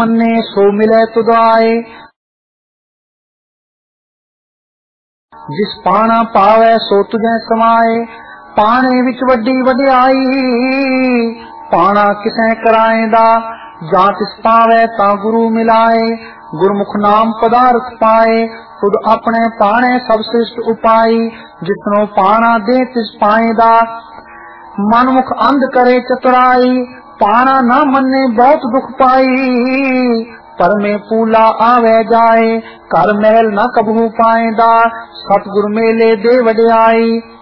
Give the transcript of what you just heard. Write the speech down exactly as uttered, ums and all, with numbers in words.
मन्ने सो मिले तुदाए। जिस पाना पावे सो तुझे समाए, पाने विच वड्डी वड्याई, पाना किसे कराएंदा, जा तिस पावे ता गुरु मिलाए। गुरमुख नाम पदार्थ पाए, खुद अपने पाने सब श्रेष्ठ उपाय। जिसनो पाना दे तिस पाएदा, मनमुख अंध करे चतुराई। पाना न मन्ने बहुत दुख पाई, पर में पूला आवे जाए। कर महल न कबहू पाएदा, सतगुर मेले दे वड्याई।